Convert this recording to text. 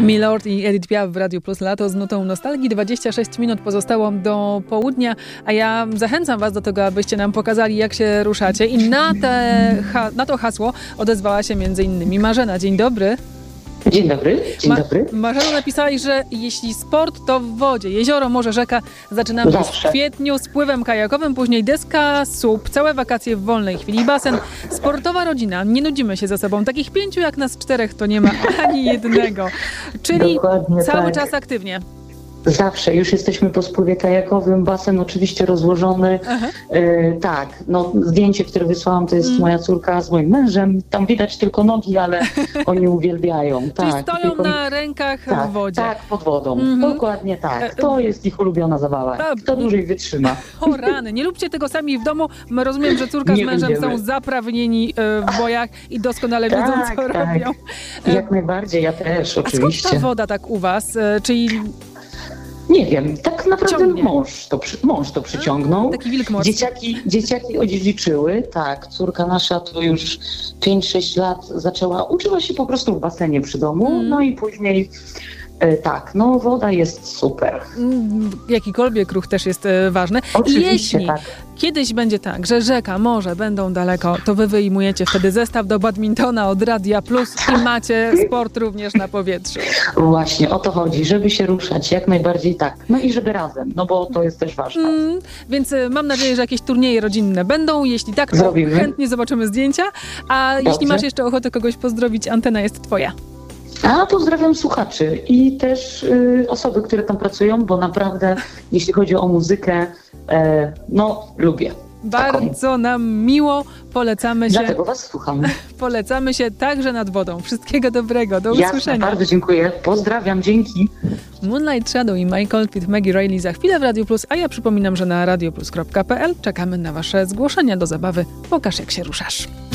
Milord i Edith Piaf w Radiu Plus Lato z nutą nostalgii. 26 minut pozostało do południa, a ja zachęcam was do tego, abyście nam pokazali, jak się ruszacie. I na to hasło odezwała się m.in. Marzena. Dzień dobry. Dzień dobry. Marzena napisałaś, że jeśli sport, to w wodzie. Jezioro, morze, rzeka. Zaczynamy już w kwietniu z pływem kajakowym, później deska, słup, całe wakacje w wolnej chwili, basen. Sportowa rodzina. Nie nudzimy się ze sobą. Takich 5 jak nas 4 to nie ma ani jednego. Czyli dokładnie cały tak. czas aktywnie. Zawsze. Już jesteśmy po spływie kajakowym, basen oczywiście rozłożony. Tak, no zdjęcie, które wysłałam, to jest moja córka z moim mężem. Tam widać tylko nogi, ale oni uwielbiają. Czyli tak, stoją tylko na rękach w wodzie. Tak, pod wodą. Dokładnie tak. To jest ich ulubiona zabawa. Kto dłużej wytrzyma. O rany, nie róbcie tego sami w domu. My rozumiem, że córka z mężem są zaprawnieni w bojach i doskonale wiedzą, co robią. Jak najbardziej, ja też oczywiście. A skąd ta woda tak u was? Czyli... Nie wiem, tak naprawdę Ciągnie. mąż to przyciągnął. Taki wilk morski. Dzieciaki odziedziczyły, tak. Córka nasza to już 5-6 lat uczyła się po prostu w basenie przy domu, no i później tak, no woda jest super. Jakikolwiek ruch też jest ważny. Oczywiście, jeśli kiedyś będzie tak, że rzeka, morze będą daleko, to wy wyjmujecie wtedy zestaw do badmintona od Radia Plus i macie sport również na powietrzu. Właśnie, o to chodzi, żeby się ruszać, jak najbardziej tak. No i żeby razem, no bo to jest też ważne. Więc mam nadzieję, że jakieś turnieje rodzinne będą. Jeśli tak, to zrobimy. Chętnie zobaczymy zdjęcia. A jeśli masz jeszcze ochotę kogoś pozdrowić, antena jest twoja. A pozdrawiam słuchaczy i też osoby, które tam pracują, bo naprawdę, jeśli chodzi o muzykę, no lubię. Bardzo nam miło, polecamy się. Dlatego was słucham. Polecamy się także nad wodą. Wszystkiego dobrego, do usłyszenia. Bardzo dziękuję, pozdrawiam, dzięki. Moonlight Shadow i Michael with Maggie Reilly za chwilę w Radio Plus, a ja przypominam, że na radioplus.pl czekamy na wasze zgłoszenia do zabawy. Pokaż, jak się ruszasz.